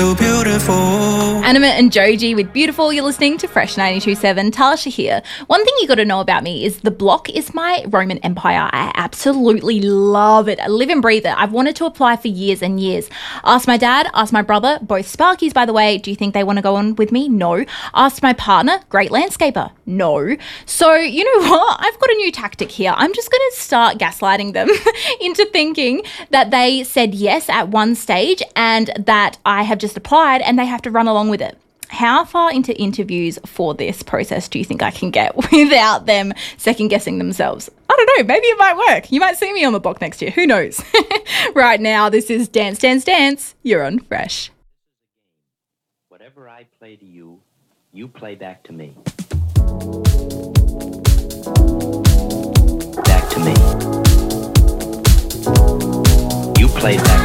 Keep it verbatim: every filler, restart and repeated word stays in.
So beautiful. Animate and Joji with Beautiful. You're listening to Fresh ninety-two point seven. Tarsha here. One thing you got to know about me is The Block is my Roman empire. I absolutely love it. I live and breathe it. I've wanted to apply for years and years. Asked my dad, asked my brother, both Sparkies, by the way, do you think they want to go on with me? No. Asked my partner, great landscaper. No. So, you know what? I've got a new tactic here. I'm just going to start gaslighting them into thinking that they said yes at one stage and that I have just applied and they have to run along with it. How far into interviews for this process do you think I can get without them second guessing themselves? I don't know. Maybe it might work. You might see me on the block next year. Who knows? Right now, this is Dance, Dance, Dance. You're on Fresh. Whatever I play to you, you play back to me. Back to me. You play back